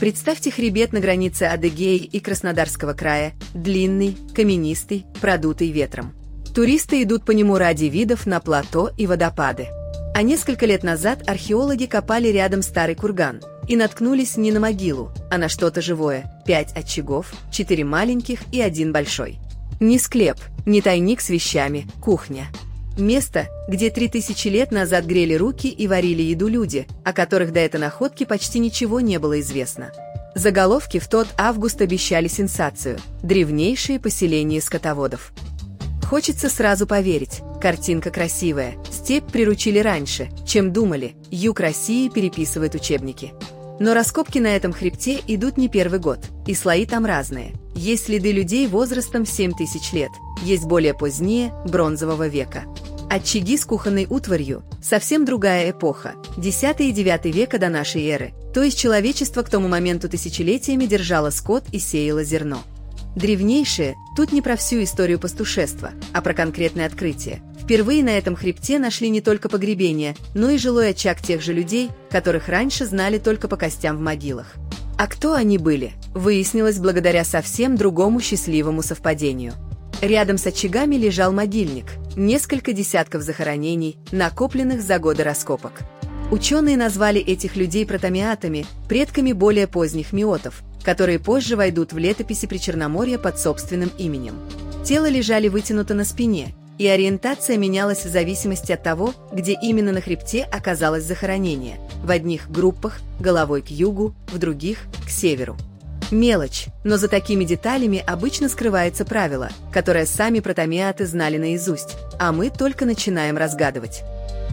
Представьте хребет на границе Адыгеи и Краснодарского края, длинный, каменистый, продутый ветром. Туристы идут по нему ради видов на плато и водопады. А несколько лет назад археологи копали рядом старый курган и наткнулись не на могилу, а на что-то живое. 5 очагов, 4 маленьких и 1 большой. Не склеп, не тайник с вещами, кухня. Место, где 3000 лет назад грели руки и варили еду люди, о которых до этой находки почти ничего не было известно. Заголовки в тот август обещали сенсацию – древнейшие поселения скотоводов. Хочется сразу поверить, картинка красивая, степь приручили раньше, чем думали, юг России переписывает учебники. Но раскопки на этом хребте идут не первый год, и слои там разные. Есть следы людей возрастом в 7000 лет, есть более поздние, бронзового века. Очаги с кухонной утварью – совсем другая эпоха, X и IX века до нашей эры, то есть человечество к тому моменту тысячелетиями держало скот и сеяло зерно. Древнейшие тут не про всю историю пастушества, а про конкретное открытие. Впервые на этом хребте нашли не только погребения, но и жилой очаг тех же людей, которых раньше знали только по костям в могилах. А кто они были, выяснилось благодаря совсем другому счастливому совпадению. Рядом с очагами лежал могильник, несколько десятков захоронений, накопленных за годы раскопок. Ученые назвали этих людей протомиатами, предками более поздних миотов, которые позже войдут в летописи Причерноморья под собственным именем. Тела лежали вытянуто на спине, и ориентация менялась в зависимости от того, где именно на хребте оказалось захоронение. В одних группах – головой к югу, в других – к северу. Мелочь, но за такими деталями обычно скрывается правило, которое сами протомиаты знали наизусть, а мы только начинаем разгадывать.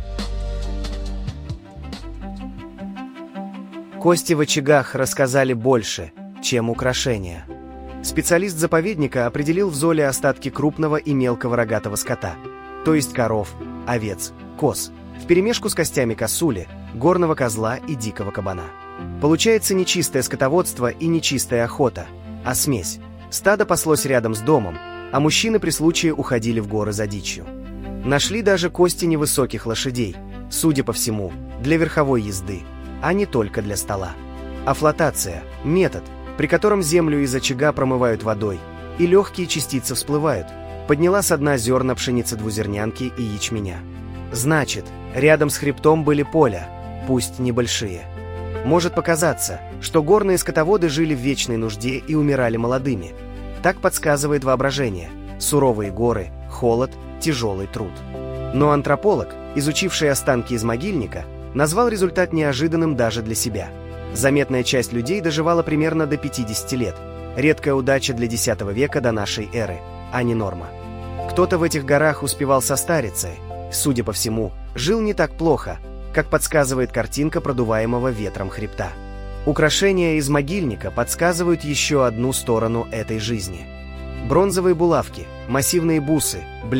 Кости в очагах рассказали больше, чем украшения. Специалист заповедника определил в золе остатки крупного и мелкого рогатого скота, то есть коров, овец, коз, вперемешку с костями косули, горного козла и дикого кабана. Получается не чистое скотоводство и не чистая охота, а смесь. Стадо паслось рядом с домом, а мужчины при случае уходили в горы за дичью. Нашли даже кости невысоких лошадей, судя по всему, для верховой езды, а не только для стола. Афлотация – метод, при котором землю из очага промывают водой, и легкие частицы всплывают. Подняла со дна зерна пшеницы-двузернянки и ячменя. Значит, рядом с хребтом были поля, пусть небольшие. Может показаться, что горные скотоводы жили в вечной нужде и умирали молодыми. Так подсказывает воображение. Суровые горы, холод, тяжелый труд. Но антрополог, изучивший останки из могильника, назвал результат неожиданным даже для себя. Заметная часть людей доживала примерно до 50 лет. Редкая удача для X века до нашей эры, а не норма. Кто-то в этих горах успевал состариться, судя по всему, жил не так плохо, как подсказывает картинка продуваемого ветром хребта. Украшения из могильника подсказывают еще одну сторону этой жизни. Бронзовые булавки, массивные бусы,